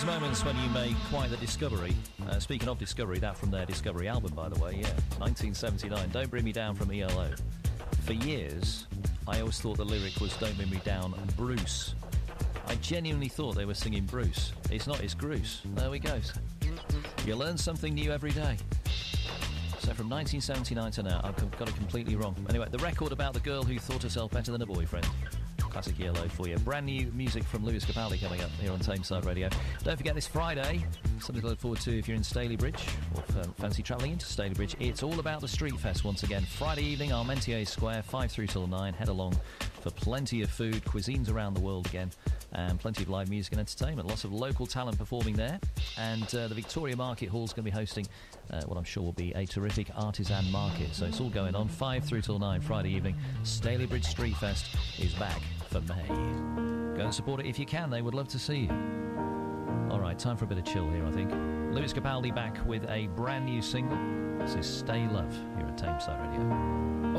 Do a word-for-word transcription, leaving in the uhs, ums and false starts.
moments when you make quite the discovery. Uh, speaking of discovery, that from their Discovery album, by the way, yeah, nineteen seventy-nine, Don't Bring Me Down from E L O. For years, I always thought the lyric was Don't Bring Me Down, Bruce. I genuinely thought they were singing Bruce. It's not, it's Gruce. There we go. You learn something new every day. So from nineteen seventy-nine to now, I've got it completely wrong. Anyway, the record about the girl who thought herself better than a boyfriend. Classic E L O for you. Brand new music from Lewis Capaldi coming up here on Tameside Radio. Don't forget this Friday, something to look forward to if you're in Stalybridge or f- fancy travelling into Stalybridge. It's all about the Street Fest once again. Friday evening, Armentier Square, five through till nine. Head along for plenty of food, cuisines around the world again, and plenty of live music and entertainment. Lots of local talent performing there. And uh, the Victoria Market Hall is going to be hosting uh, what I'm sure will be a terrific artisan market. So it's all going on, five through till nine, Friday evening. Stalybridge Street Fest is back for May. Go and support it if you can. They would love to see you. All right, time for a bit of chill here, I think. Lewis Capaldi back with a brand new single. This is Stay Love here at Tameside Radio.